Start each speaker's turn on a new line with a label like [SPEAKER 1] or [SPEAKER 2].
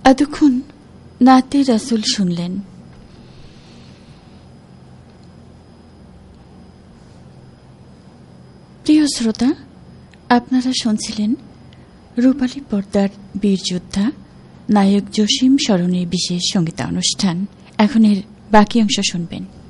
[SPEAKER 1] এতক্ষণ নাতে রাসূল শুনলেন। প্রিয় শ্রোতা, আপনারা শুনছিলেন রূপালী পর্দার বীর যোদ্ধা নায়ক জসিম স্মরণে বিশেষ সঙ্গীতানুষ্ঠান। এখন এর বাকি অংশ শুনবেন।